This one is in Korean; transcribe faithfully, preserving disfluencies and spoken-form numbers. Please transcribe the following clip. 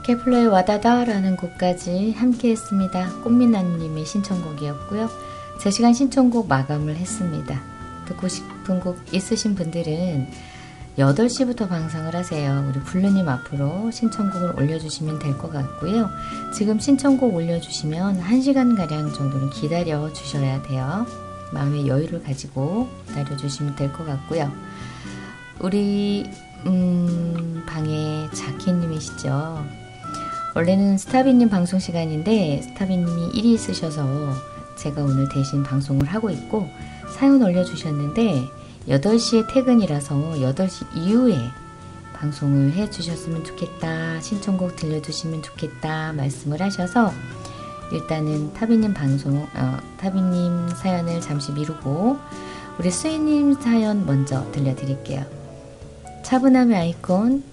케플러의 와다다라는 곡까지 함께 했습니다. 꽃미남님의 신청곡이었고요. 제 시간 신청곡 마감을 했습니다. 듣고 싶은 곡 있으신 분들은 여덟 시부터 방송을 하세요. 우리 블루님 앞으로 신청곡을 올려주시면 될 것 같고요. 지금 신청곡 올려주시면 한 시간가량 정도는 기다려 주셔야 돼요. 마음의 여유를 가지고 기다려주시면 될 것 같고요. 우리 음, 방에 자키님이시죠. 원래는 스타비님 방송 시간인데 스타비님이 일이 있으셔서 제가 오늘 대신 방송을 하고 있고 사연 올려주셨는데 여덟 시에 퇴근이라서 여덟 시 이후에 방송을 해주셨으면 좋겠다, 신청곡 들려주시면 좋겠다 말씀을 하셔서 일단은 타비님 방송, 어, 타비님 사연을 잠시 미루고 우리 수혜님 사연 먼저 들려드릴게요. 차분함의 아이콘